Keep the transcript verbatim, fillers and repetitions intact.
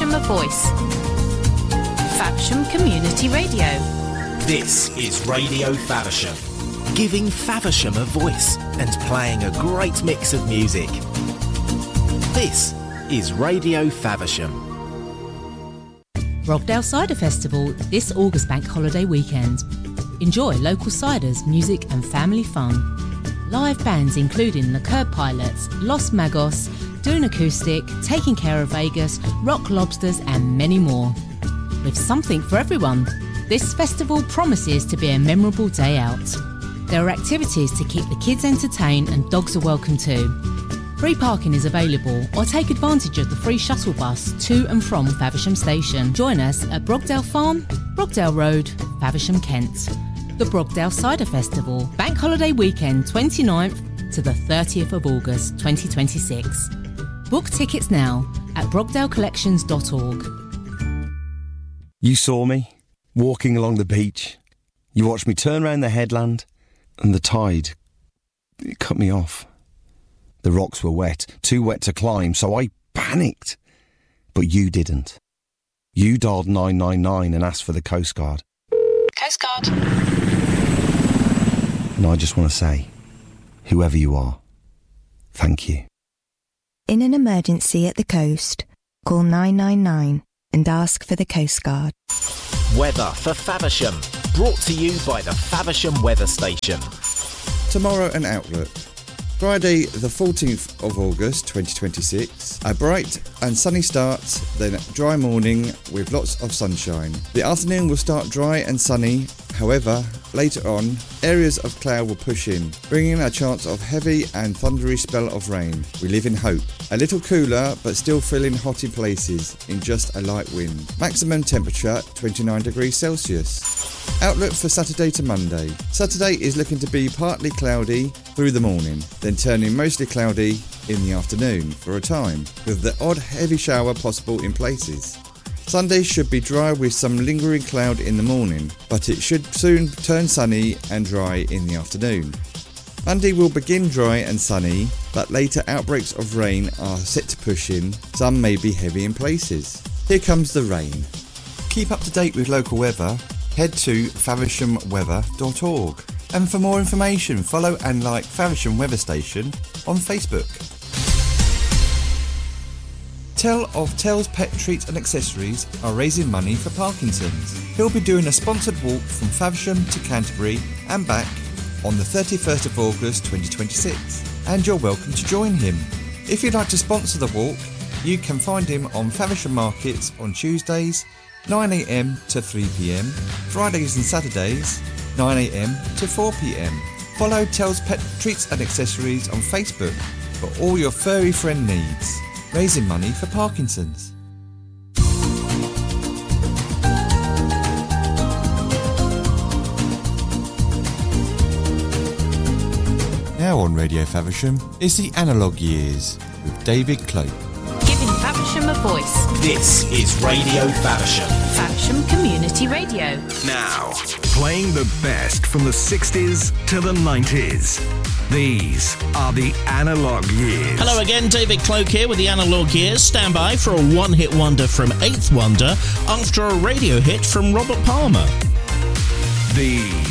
Faversham a voice. Faversham Community Radio. This is Radio Faversham, giving Faversham a voice and playing a great mix of music. This is Radio Faversham. Brogdale Cider Festival this August bank holiday weekend. Enjoy local ciders, music and family fun. Live bands including the Curb Pilots, Los Magos, Dune Acoustic, Taking Care of Vegas, Rock Lobsters and many more. With something for everyone, this festival promises to be a memorable day out. There are activities to keep the kids entertained and dogs are welcome too. Free parking is available, or take advantage of the free shuttle bus to and from Faversham Station. Join us at Brogdale Farm, Brogdale Road, Faversham, Kent. The Brogdale Cider Festival, bank holiday weekend twenty-ninth to the thirtieth of August twenty twenty-six. Book tickets now at brogdale collections dot org. You saw me walking along the beach. You watched me turn round the headland, and the tide, it cut me off. The rocks were wet, too wet to climb, so I panicked. But you didn't. You dialed nine nine nine and asked for the Coast Guard. Coast Guard. And I just want to say, whoever you are, thank you. In an emergency at the coast, call nine nine nine and ask for the Coast Guard. Weather for Faversham, brought to you by the Faversham Weather Station. Tomorrow an outlook. Friday the fourteenth of August twenty twenty-six, a bright and sunny start, then dry morning with lots of sunshine. The afternoon will start dry and sunny, however, later on, areas of cloud will push in, bringing a chance of heavy and thundery spell of rain. We live in hope. A little cooler, but still feeling hot in places, in just a light wind. Maximum temperature twenty-nine degrees Celsius. Outlook for Saturday to Monday. Saturday is looking to be partly cloudy through the morning, then turning mostly cloudy in the afternoon for a time, with the odd heavy shower possible in places. Sunday should be dry with some lingering cloud in the morning, but it should soon turn sunny and dry in the afternoon. Monday will begin dry and sunny, but later outbreaks of rain are set to push in, some may be heavy in places. Here comes the rain. Keep up to date with local weather, head to faversham weather dot org. And for more information, follow and like Faversham Weather Station on Facebook. Tell of Tell's Pet Treats and Accessories are raising money for Parkinson's. He'll be doing a sponsored walk from Faversham to Canterbury and back on the thirty-first of August twenty twenty-six, and you're welcome to join him. If you'd like to sponsor the walk, you can find him on Faversham Markets on Tuesdays nine a m to three p m, Fridays and Saturdays nine a m to four p m. Follow Tell's Pet Treats and Accessories on Facebook for all your furry friend needs. Raising money for Parkinson's. Now on Radio Faversham is the Analogue Years with David Cloak. Giving Faversham a voice. This is Radio Faversham. Faversham Community Radio. Now, playing the best from the sixties to the nineties. These are the Analogue Years. Hello again, David Cloak here with the Analogue Years. Stand by for a one-hit wonder from Eighth Wonder after a radio hit from Robert Palmer. The